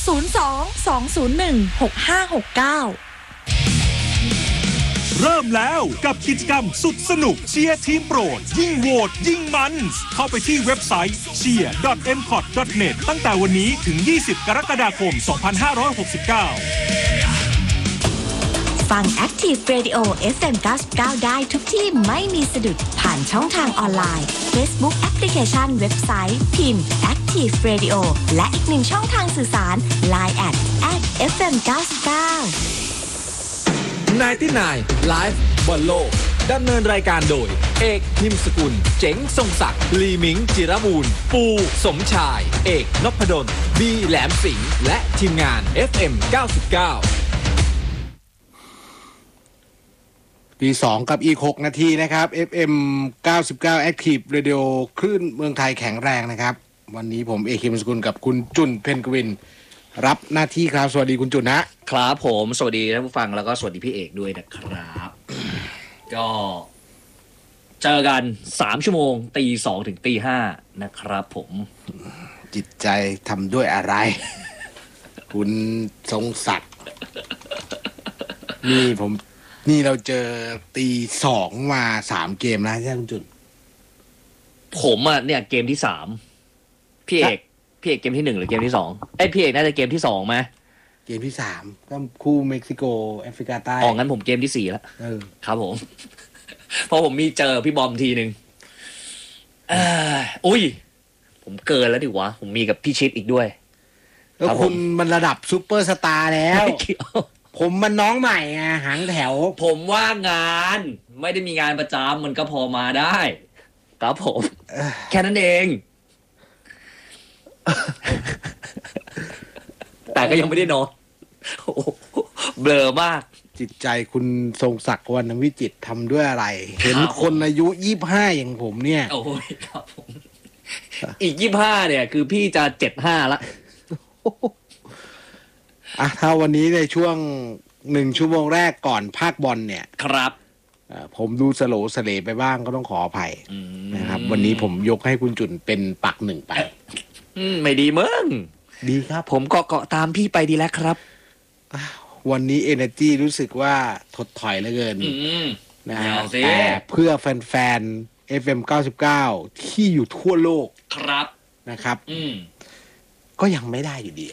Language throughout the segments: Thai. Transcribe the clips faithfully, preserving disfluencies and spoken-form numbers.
ศูนย์ สอง สอง ศูนย์ หนึ่ง หก ห้า หก เก้าเริ่มแล้วกับกิจกรรมสุดสนุกเชียร์ทีมโปรดยิ่งโหวตยิ่งมันเข้าไปที่เว็บไซต์ เชียร์ ดอท เอ็ม พอด ดอท เน็ต ตั้งแต่วันนี้ถึงยี่สิบกรกฎาคมสองพันห้าร้อยหกสิบเก้าฟัง Active Radio เอฟ เอ็ม เก้าสิบเก้า ได้ทุกที่ไม่มีสะดุดผ่านช่องทางออนไลน์ Facebook แอปพลิเคชันเว็บไซต์พิมพ์ Active Radio และอีกหนึ่งช่องทางสื่อสาร ไลน์ แอท แอท เอฟ เอ็ม เก้าสิบเก้านายที่นายไลฟ์บอลโลกดำเนินรายการโดยเอกนิมสกุลเจ๋งทรงศักดิ์ลีมิงจิรบูรณ์ปูสมชายเอกนพดลบีแหลมสิงห์และทีมงาน เอฟ เอ็ม เก้าสิบเก้าปีสองกับอีกหกนาทีนะครับ เอฟ เอ็ม เก้าสิบเก้า Active Radio คลื่นเมืองไทยแข็งแรงนะครับวันนี้ผมเอกนิมสกุลกับคุณจุนเพ็ญกวินรับหน้าที่ครับสวัสดีคุณจุนนะครับผมสวัสดีท่านผู้ฟังแล้วก็สวัสดีพี่เอกด้วยนะครับ ก็เจอกันสามชั่วโมงตีสองถึงตีห้านะครับผมจิตใจทำด้วยอะไร คุณทรงศักดิ์นี่ผมนี่เราเจอตีสองมาสามเกมแล้วใช่ไหมคุณจุนผมอ่ะเนี่ยเกมที่สามพี่เอกพี่เอกเกมที่หนึ่งหรือเกมที่สองไอ้พี่เอกน่าจะเกมที่สองไหมเกมที่สามก็คู่เม็กซิโกแอฟริกาใต้อ๋องั้นผมเกมที่สี่แล้วครับผมเพราะผมมีเจอพี่บอมทีหนึ่งเอออุ้ยผมเกินแล้วดิวะผมมีกับพี่ชิดอีกด้วยแล้วคุณมันระดับซุปเปอร์สตาร์แล้วผมมันน้องใหม่ไงหางแถวผมว่างงานไม่ได้มีงานประจำมันก็พอมาได้ครับผมแค่นั้นเองแต่ก็ยังไม่ได้นอนเบลอมากจิตใจคุณทรงศักดิ์วรรณวิจิตรทำด้วยอะไรเห็นคนอายุยี่สิบห้าอย่างผมเนี่ยโอ้ยครับผมอีกยี่สิบห้าเนี่ยคือพี่จะเจ็ดห้าละอ่ะถ้าวันนี้ในช่วงหนึ่งชั่วโมงแรกก่อนภาคบอลเนี่ยครับผมดูสโลสเลไปบ้างก็ต้องขออภัยนะครับวันนี้ผมยกให้คุณจุนเป็นปักหนึ่งไปไม่ดีมึงดีครับผมเกาะเกาะตามพี่ไปดีแล้วครับวันนี้ Energy รู้สึกว่าถดถอยเหลือเกินนะฮะแต่เพื่อแฟนๆ เอฟ เอ็ม เก้าสิบเก้าที่อยู่ทั่วโลกครับนะครับก็ยังไม่ได้อยู่ดี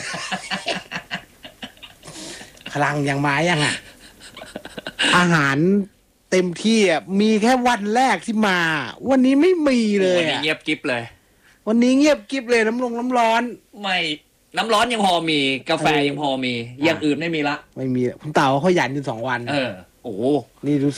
พลังยังมายังอ่ะอาหารเต็มที่อ่ะมีแค่วันแรกที่มาวันนี้ไม่มีเลยวันนี้เงียบกิ๊บเลยวันนี้เงียบกิ๊บเลยน้ำลงน้ำร้อนไม่น้ำร้อนยังพอมีกาแฟยังพอมีอย่างอื่นไม่มีละไม่มีคุณเต่าเขาหยันอยู่สองวันเออโอ้นี่รู้